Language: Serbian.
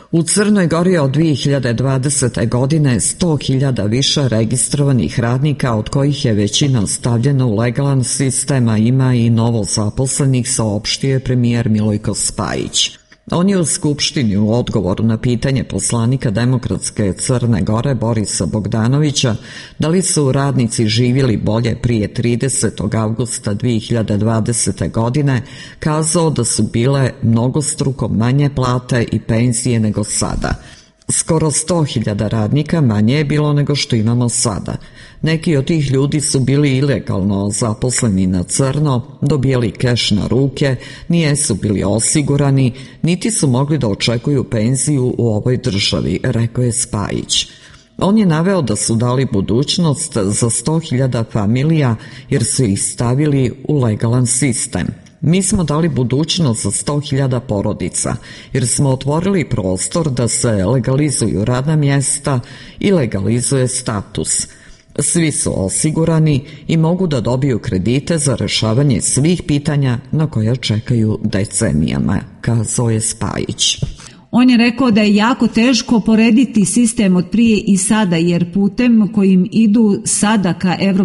U Crnoj Gori od 2020. godine 100.000 više registrovanih radnika, od kojih je većina stavljena u legalan sistem, a ima i novo zaposlenih, saopštio je premijer Milojko Spajić. On je u Skupštini u odgovoru na pitanje poslanika Demokratske Crne Gore Borisa Bogdanovića da li su radnici živjeli bolje prije 30. avgusta 2020. godine kazao da su bile mnogostruko manje plate i penzije nego sada. Skoro 100.000 radnika manje je bilo nego što imamo sada. Neki od tih ljudi su bili ilegalno zaposleni na crno, dobijali keš na ruke, nijesu bili osigurani, niti su mogli da očekuju penziju u ovoj državi, rekao je Spajić. On je naveo da su dali budućnost za 100.000 familija jer su ih stavili u legalan sistem. Mi smo dali budućnost za 100.000 porodica jer smo otvorili prostor da se legalizuju radna mjesta i legalizuje status. Svi su osigurani i mogu da dobiju kredite za rešavanje svih pitanja na koja čekaju decenijama, kazao je Spajić. On je rekao da je jako teško porediti sistem od prije i sada, jer putem kojim idu sada ka